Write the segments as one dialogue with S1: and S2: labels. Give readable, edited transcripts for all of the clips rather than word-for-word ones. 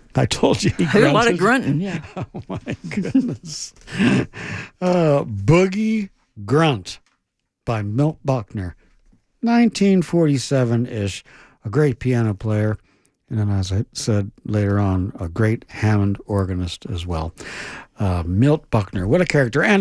S1: I told you he
S2: I heard a lot of
S1: grunted.
S2: grunting, yeah.
S1: Oh, my goodness. Boogie Grunt by Milt Buckner. 1947-ish. A great piano player. And then, as I said later on, a great Hammond organist as well. Milt Buckner, what a character. And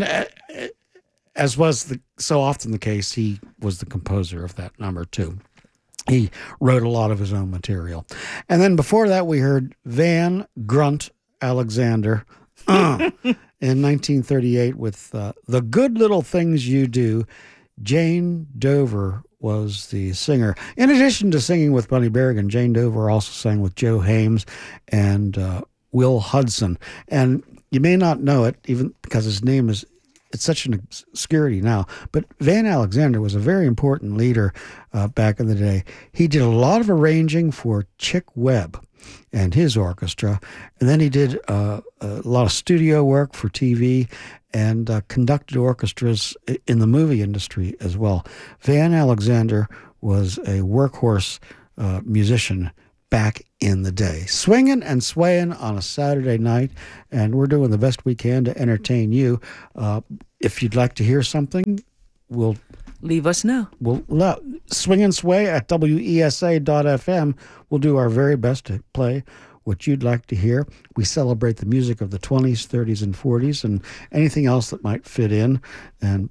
S1: as was so often the case, he was the composer of that number, too. He wrote a lot of his own material. And then before that, we heard Van Grunt Alexander in 1938 with The Good Little Things You Do. Jane Dover was the singer. In addition to singing with Bunny Berrigan, Jane Dover also sang with Joe Hames and Will Hudson. And you may not know it, even because his name is, it's such an obscurity now, but Van Alexander was a very important leader back in the day. He did a lot of arranging for Chick Webb and his orchestra, and then he did a lot of studio work for TV and conducted orchestras in the movie industry as well. Van Alexander was a workhorse musician back in the day, swinging and swaying on a Saturday night, and we're doing the best we can to entertain you. If you'd like to hear something, we'll
S2: leave us know.
S1: We'll swing and sway at WESA.fm. We'll do our very best to play what you'd like to hear. We celebrate the music of the 20s, 30s, and 40s, and anything else that might fit in. And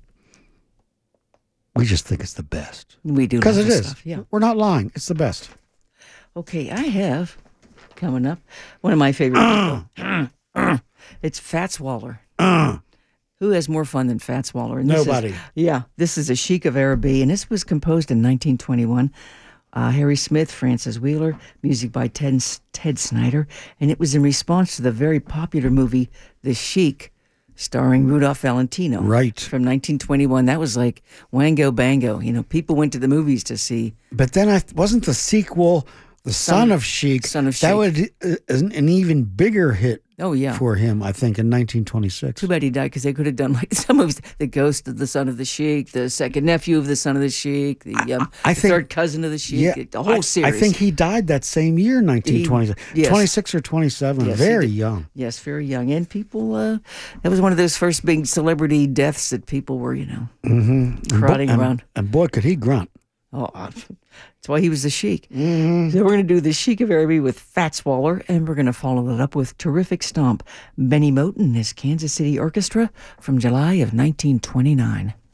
S1: we just think it's the best.
S2: We do,
S1: because it is.
S2: Stuff, yeah.
S1: We're not lying. It's the best.
S2: Okay, I have coming up one of my favorite people. It's Fats Waller. Who has more fun than Fats Waller? And
S1: Nobody.
S2: This is A Chic of Araby, and this was composed in 1921. Harry Smith, Francis Wheeler, music by Ted Snyder, and it was in response to the very popular movie The Chic, starring Rudolph Valentino.
S1: Right.
S2: From 1921. That was like Wango Bango. You know, people went to the movies to see.
S1: But then wasn't the sequel The Son of Chic?
S2: Son of Chic.
S1: That was an even bigger hit.
S2: Oh, yeah.
S1: For him, I think, in 1926.
S2: Too bad he died, because they could have done like some of The Ghost of the Son of the Sheik, The Second Nephew of the Son of the Sheik, the Third Cousin of the Sheik, the whole series.
S1: I think he died that same year, 1926. 26 or 27,
S2: yes,
S1: very young.
S2: Yes, very young. And people, that was one of those first big celebrity deaths that people were, crowding around.
S1: And boy, could he grunt.
S2: Oh, that's why he was the Sheik.
S1: Mm-hmm.
S2: So we're going to do The Chic of Araby with Fats Waller, and we're going to follow it up with Terrific Stomp, Benny Moten and his Kansas City Orchestra from July of 1929.